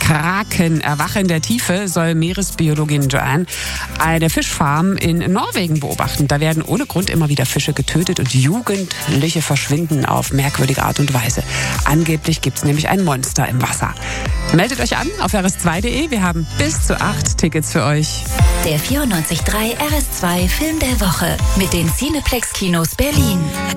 Kraken erwachen in der Tiefe, soll Meeresbiologin Joanne eine Fischfarm in Norwegen beobachten. Da werden ohne Grund immer wieder Fische getötet und Jugendliche verschwinden auf merkwürdige Art und Weise. Angeblich gibt es nämlich ein Monster im Wasser. Meldet euch an auf rs2.de. Wir haben bis zu 8 Tickets für euch. Der 94.3 RS2 Film der Woche mit den Cineplex Kinos Berlin.